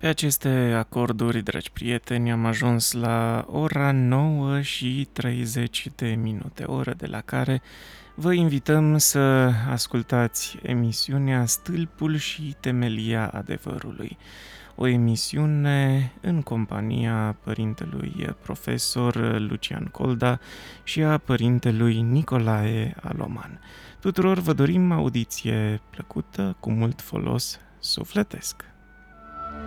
Pe aceste acorduri, dragi prieteni, am ajuns la ora 9 și 30 de minute, oră de la care vă invităm să ascultați emisiunea Stâlpul și temelia adevărului, o emisiune în compania părintelui profesor Lucian Colda și a părintelui Nicolae Aloman. Tuturor vă dorim audiție plăcută, cu mult folos sufletesc.